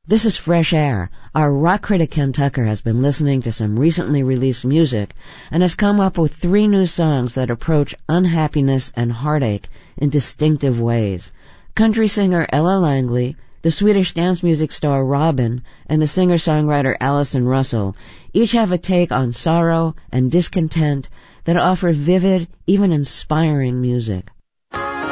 This is Fresh Air. Our rock critic Ken Tucker has been listening to some recently released music and has come up with 3 new songs that approach unhappiness and heartache in distinctive ways. Country singer Ella Langley, the Swedish dance music star Robin, and the singer-songwriter Allison Russell each have a take on sorrow and discontent that offer vivid, even inspiring music.